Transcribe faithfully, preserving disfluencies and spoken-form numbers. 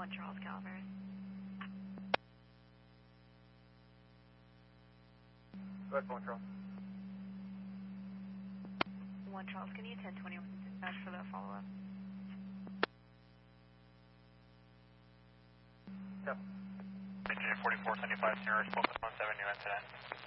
one Charles Calvert. Go ahead, one Charles. one Charles, can you ten twenty-one dispatch for the follow-up? Yep. forty-four seventy-five, Sierra, twelve one seven, new incident.